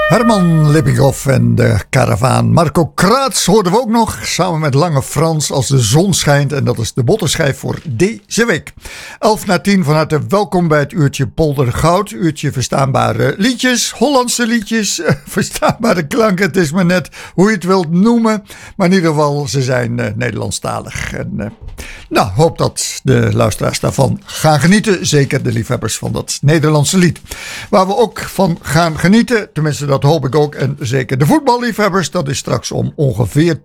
Herman Lippigoff en de karavaan. Marco Kraats hoorden we ook nog, samen met Lange Frans, Als de zon schijnt. En dat is de bottenschijf voor deze week. 11:10, van harte welkom bij het uurtje Polder Goud. Uurtje verstaanbare liedjes, Hollandse liedjes, verstaanbare klanken. Het is maar net hoe je het wilt noemen. Maar in ieder geval, ze zijn Nederlandstalig. En hoop dat de luisteraars daarvan gaan genieten. Zeker de liefhebbers van dat Nederlandse lied. Waar we ook van gaan genieten, tenminste dat hoop ik ook. En zeker de voetballiefhebbers, dat is straks om ongeveer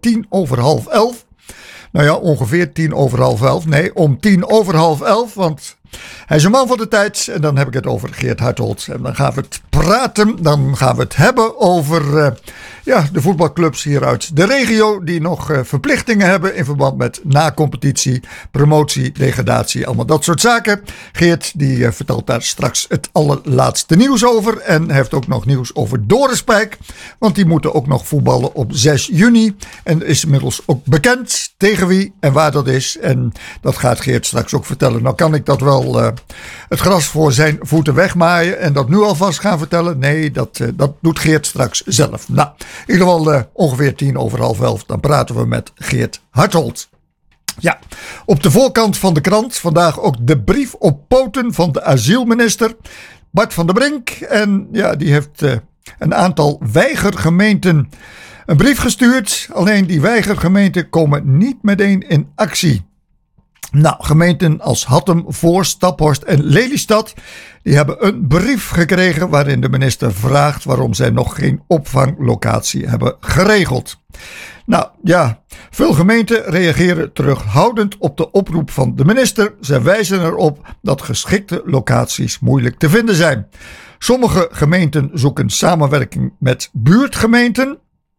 11:10. Nou ja, ongeveer 11:10. Nee, om 11:10, want hij is een man van de tijd. En dan heb ik het over Geert Hartelt. En dan gaan we het praten. Dan gaan we het hebben over de voetbalclubs hier uit de regio. Die nog verplichtingen hebben in verband met na-competitie, promotie, degradatie. Allemaal dat soort zaken. Geert die vertelt daar straks het allerlaatste nieuws over. En heeft ook nog nieuws over Dorenspijk. Want die moeten ook nog voetballen op 6 juni. En is inmiddels ook bekend tegen wie en waar dat is. En dat gaat Geert straks ook vertellen. Nou kan ik dat wel het gras voor zijn voeten wegmaaien en dat nu alvast gaan vertellen. Nee, dat doet Geert straks zelf. Nou, in ieder geval ongeveer 11:10. Dan praten we met Geert Hartelt. Ja, op de voorkant van de krant vandaag ook de brief op poten van de asielminister Bart van der Brink. En ja, die heeft een aantal weigergemeenten een brief gestuurd. Alleen die weigergemeenten komen niet meteen in actie. Nou, gemeenten als Hattem, Voorst, Staphorst en Lelystad, die hebben een brief gekregen waarin de minister vraagt waarom zij nog geen opvanglocatie hebben geregeld. Nou ja, veel gemeenten reageren terughoudend op de oproep van de minister. Zij wijzen erop dat geschikte locaties moeilijk te vinden zijn. Sommige gemeenten zoeken samenwerking met buurtgemeenten.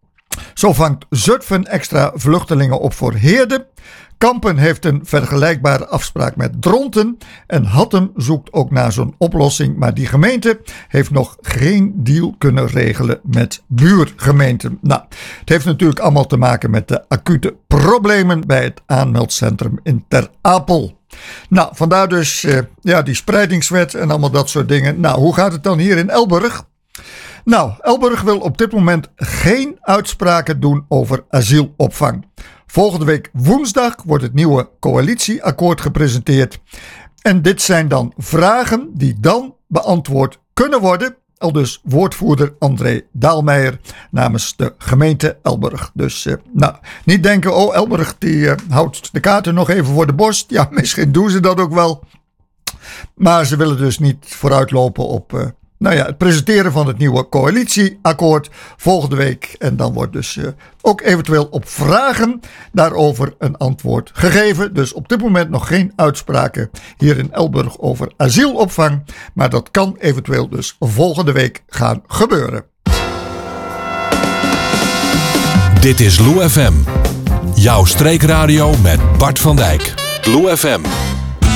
Zo vangt Zutphen extra vluchtelingen op voor Heerde. Kampen heeft een vergelijkbare afspraak met Dronten. En Hattem zoekt ook naar zo'n oplossing. Maar die gemeente heeft nog geen deal kunnen regelen met buurgemeenten. Nou, het heeft natuurlijk allemaal te maken met de acute problemen bij het aanmeldcentrum in Ter Apel. Nou, vandaar dus die spreidingswet en allemaal dat soort dingen. Nou, hoe gaat het dan hier in Elburg? Nou, Elburg wil op dit moment geen uitspraken doen over asielopvang. Volgende week woensdag wordt het nieuwe coalitieakkoord gepresenteerd. En dit zijn dan vragen die dan beantwoord kunnen worden. Aldus woordvoerder André Daalmeijer namens de gemeente Elburg. Dus niet denken, Elburg die houdt de kaarten nog even voor de borst. Ja, misschien doen ze dat ook wel. Maar ze willen dus niet vooruitlopen op het presenteren van het nieuwe coalitieakkoord volgende week. En dan wordt dus ook eventueel op vragen daarover een antwoord gegeven. Dus op dit moment nog geen uitspraken hier in Elburg over asielopvang. Maar dat kan eventueel dus volgende week gaan gebeuren. Dit is Lou FM. Jouw streekradio met Bart van Dijk. Lou FM.